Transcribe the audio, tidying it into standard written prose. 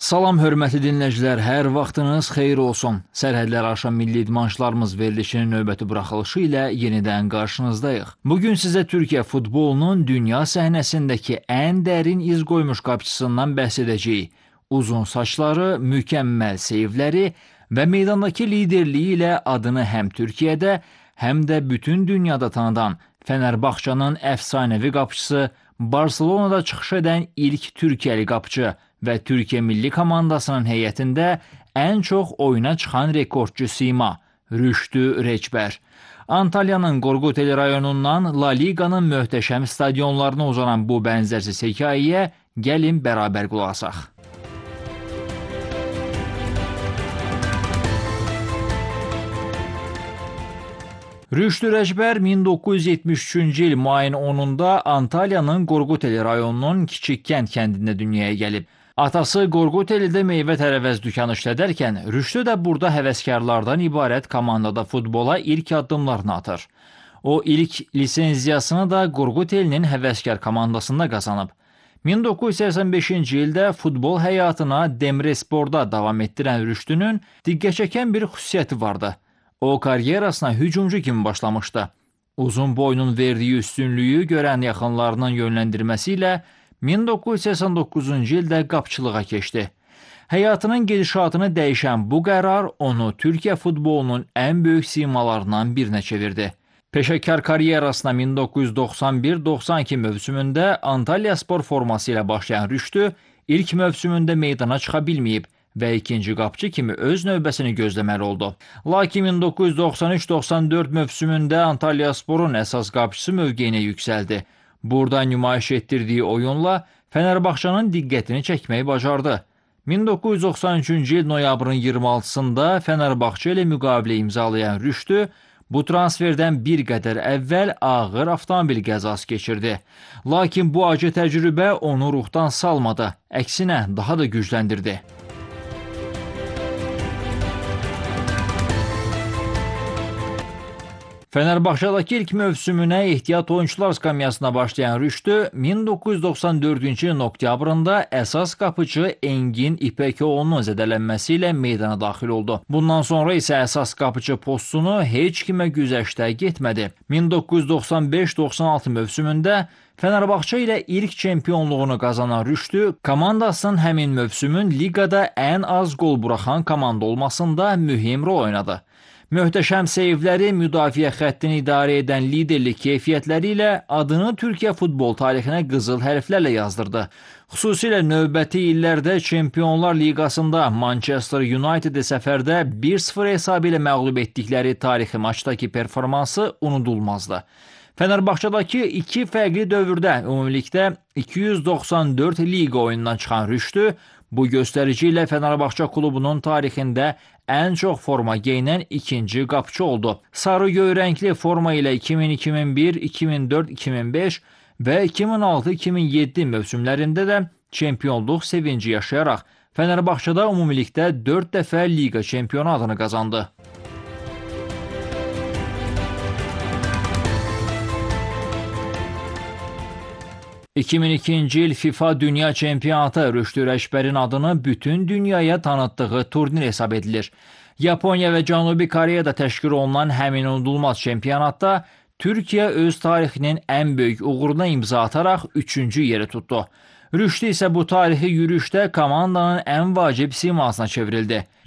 Salam hörmətli dinləyicilər, hər vaxtınız xeyir olsun. Sərhədlər aşan milli idmançılarımız verilişinin növbəti buraxılışı ilə yenidən qarşınızdayıq. Bugün sizə Türkiyə futbolunun dünya səhnəsindəki ən dərin iz qoymuş qapıçısından bəhs edəcəyik. Uzun saçları, mükəmməl seyvləri və meydandakı liderliyi ilə adını həm Türkiyədə, həm də bütün dünyada tanıdan Fenerbahçe'nin əfsanəvi qapıçısı, Barcelona'da çıxış edən ilk Türkiyəli qapıcı və Türkiyə milli komandasının heyətində ən çox oyuna çıxan rekordçu sima Rüştü Reçber. Antalyanın Qorquteli rayonundan La Liga'nın möhtəşəm stadionlarına uzanan bu bənzərsiz hekayəyə gəlin bərabər qulaq asaq. Rüştü Reçber 1973-cü il mayın 10-da Antalyanın Qorquteli rayonunun Kiçik kəndində dünyaya gəlib. Atası Qorqutelidə meyvə tərəvəz dükanı işlədərkən, Rüştü də burada həvəskarlardan ibarət komandada futbola ilk addımlarını atır. O ilk lisenziyasını da Qorqutelinin həvəskar komandasında qazanıb. 1985-ci ildə futbol həyatına Demirsporda davam etdirən Rüştünün diqqət çəkən bir xüsusiyyəti vardı. O karyerasına hücumcu kimi başlamışdı. Uzun boynun verdiyi üstünlüyü görən yaxınlarının yönləndirməsi ilə 1989-cu ildə qapıçılığa keçdi. Həyatının gedişatını dəyişən bu qərar onu Türkiyə futbolunun ən böyük simalarından birinə çevirdi. Peşəkar karyerasına 1991-92 mövsümündə Antalyaspor forması ilə başlayan Rüştü ilk mövsümündə meydana çıxa bilməyib və ikinci qapıcı kimi öz növbəsini gözləməli oldu. Lakin 1993-94 mövsümündə Antalyasporun əsas qapıcısı mövqeyinə yüksəldi. Burada nümayiş etdirdiyi oyunla Fenerbahçe'nin diqqətini çəkməyi bacardı. 1993-cü il noyabrın 26-sında Fenerbahçe ilə müqavilə imzalayan Rüştü bu transferdən bir qədər əvvəl ağır avtomobil qəzası keçirdi. Lakin bu acı təcrübə onu ruhdan salmadı, əksinə daha da gücləndirdi. Fenerbahçe'daki ilk mövsümünə ehtiyat oyuncular skamyasına başlayan Rüştü 1994-cü ilin oktyabrında əsas qapıcı Engin İpekoğlu'nun zədələnməsi ilə meydana daxil oldu. Bundan sonra isə əsas qapıcı postunu heç kimə güzəştə getmədi. 1995-96 mövsümündə Fenerbahçe ilə ilk çempionluğunu qazanan Rüştü komandasının həmin mövsümün ligada ən az qol buraxan komanda olmasında mühim rol oynadı. Möhtəşəm seyvləri, müdafiə xəttini idarə edən liderlik keyfiyyətləri ilə adını Türkiyə futbol tarixinə qızıl hərflərlə yazdırdı. Xüsusilə növbəti illərdə Çempionlar Liqasında Manchester United-i səfərdə 1-0 hesabı ilə məğlub etdikləri tarixi maçdakı performansı unudulmazdı. Fenerbahçe'daki iki fərqli dövrdə ümumilikdə 294 liga oyundan çıxan Rüştü, bu göstərici ilə Fenerbahçe klubunun tarixində ən çox forma geyinən ikinci qapıcı oldu. Sarı göy rəngli forma ilə 2000-2001, 2004-2005 və 2006-2007 mövsümlərində də çempionluq sevinci yaşayaraq Fenerbahçe'da ümumilikdə 4 dəfə liga çempionu adını qazandı. 2002-ci il FIFA Dünya Çempionatı Rüştü Reçber'in adını bütün dünyaya tanıtdığı turnir hesab edilir. Yaponiya və Cənubi Koreyada təşkil olunan həmin unudulmaz çempionatda Türkiyə öz tarixinin ən böyük uğuruna imza ataraq 3-cü yeri tutdu. Rüştü isə bu tarixi yürüyüşdə komandanın ən vacib simasına çevrildi.